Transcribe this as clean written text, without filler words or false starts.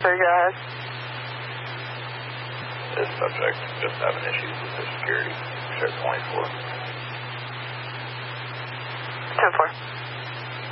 Sir, go ahead. This subject just having issues with their security. Share 24. 10-4.